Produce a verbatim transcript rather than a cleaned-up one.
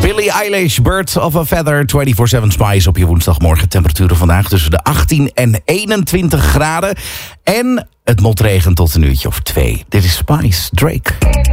Billie Eilish, Bird of a Feather, vierentwintig zeven Spice op je woensdagmorgen. Temperaturen vandaag tussen de achttien en eenentwintig graden. En het motregent tot een uurtje of twee. Dit is Spice, Drake.